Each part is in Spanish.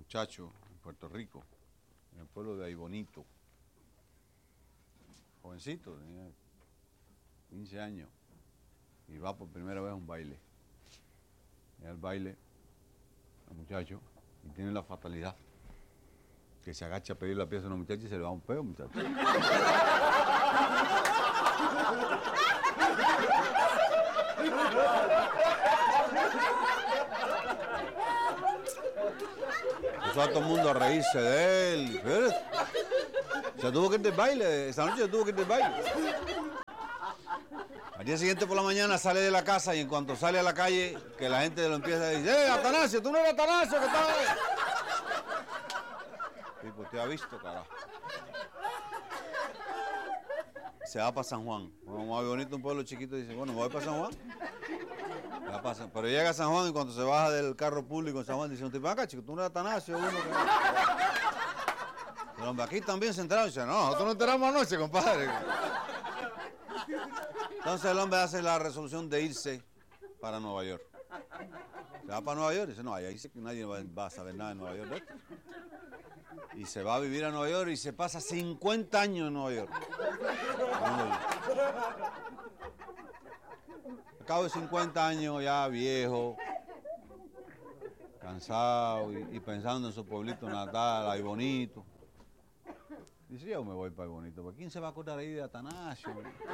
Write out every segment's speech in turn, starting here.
muchacho en Puerto Rico, en el pueblo de Aybonito. Jovencito, tenía 15 años. Y va por primera vez a un baile. Y al baile, el muchacho, y tiene la fatalidad que se agacha a pedir la pieza a una muchacha y se le va un peo, muchacho. Empezó a todo el mundo a reírse de él. Se tuvo que ir del baile, esa noche se tuvo que ir del baile. Al día siguiente por la mañana sale de la casa y en cuanto sale a la calle, que la gente lo empieza a decir, Atanasio, tú no eres Atanasio, que estás ahí. Y pues te ha visto, carajo. Se va para San Juan. Como Aybonito, un pueblo chiquito, dice, bueno, me voy para San Juan. Pero llega a San Juan y cuando se baja del carro público en San Juan, dice, un tipo, acá, chico, tú no eres Atanasio, uno que... El hombre, aquí también se enteraron y dice, no, nosotros nos enteramos anoche, compadre. Entonces el hombre hace la resolución de irse para Nueva York. Se va para Nueva York y dice, no, ahí dice que nadie va a saber nada de Nueva York de esto. Y se va a vivir a Nueva York y se pasa 50 años en Nueva York. Al cabo de 50 años ya viejo, cansado y pensando en su pueblito natal, Aybonito. Dice, yo me voy para Aybonito, ¿por quién se va a acordar ahí de Atanasio?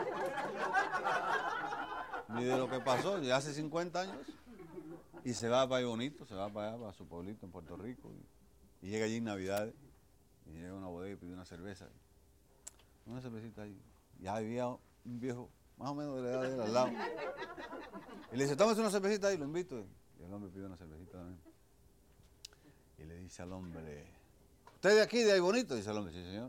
Ni de lo que pasó, ya hace 50 años. Y se va para Aybonito, se va para allá, para su pueblito en Puerto Rico. Y llega allí en Navidades, y llega a una bodega y pide una cerveza. Una cervecita ahí. Ya vivía un viejo, más o menos de la edad de él, al lado. Y le dice, tómese una cervecita ahí, lo invito. Y el hombre pide una cervecita también. Y le dice al hombre, ¿usted es de aquí, de Aybonito? Dice el hombre, sí, señor.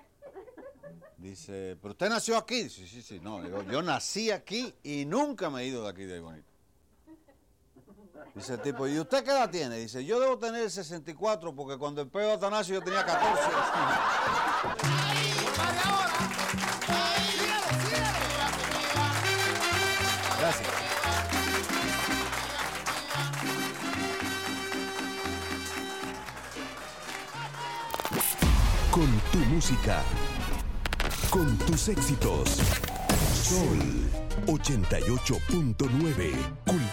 Dice, ¿pero usted nació aquí? Sí, sí. No, digo, yo nací aquí y nunca me he ido de aquí de Aybonito. Dice el tipo, ¿y usted qué edad tiene? Dice, yo debo tener 64 porque cuando el peo de Atanasio yo tenía 14. Gracias. Con tu música, con tus éxitos. Sol 88.9.